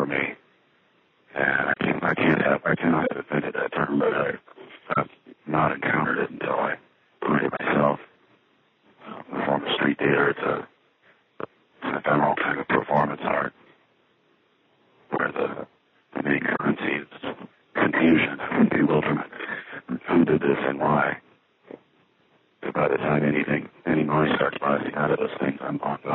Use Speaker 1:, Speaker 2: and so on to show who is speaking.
Speaker 1: for me. And I cannot have invented that term, but I've not encountered it until I put it myself. Perform a street theater, it's a ephemeral kind of performance art where the main currency is confusion and bewilderment. Who did this and why? But by the time any noise starts rising out of those things, I'm long gone.